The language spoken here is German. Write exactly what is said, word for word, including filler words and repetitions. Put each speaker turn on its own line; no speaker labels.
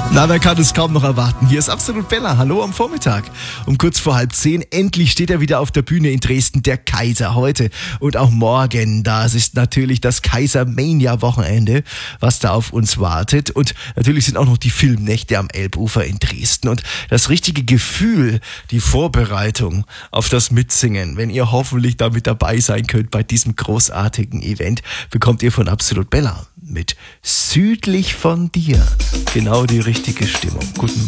Na, wer kann es kaum noch erwarten? Hier ist Absolut Bella. Hallo am Vormittag. Um kurz vor halb zehn. Endlich steht er wieder auf der Bühne in Dresden, der Kaiser. Heute und auch morgen. Das ist natürlich das Kaiser-Mania-Wochenende, was da auf uns wartet. Und natürlich sind auch noch die Filmnächte am Elbufer in Dresden. Und das richtige Gefühl, die Vorbereitung auf das Mitsingen, wenn ihr hoffentlich da mit dabei sein könnt bei diesem großartigen Event, bekommt ihr von Absolut Bella mit Südlich von dir. Genau die richtige Stimmung. Guten Morgen.